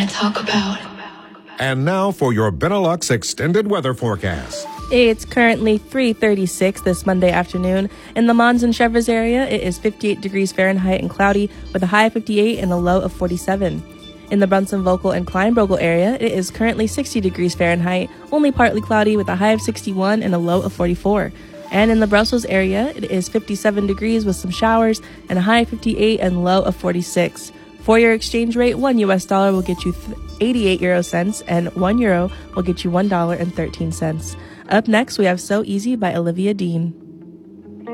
talk about. And now for your Benelux extended weather forecast. It's currently 3:36 this Monday afternoon. In the Mons and Chevres area, it is 58 degrees Fahrenheit and cloudy with a high of 58 and a low of 47. In the Brunson, Vogel, and Kleinbrogel area, it is currently 60 degrees Fahrenheit, only partly cloudy with a high of 61 and a low of 44. And in the Brussels area, it is 57 degrees with some showers and a high of 58 and low of 46. For your exchange rate, $1 will get you 88 euro cents and €1 will get you $1.13. Up next, we have So Easy by Olivia Dean.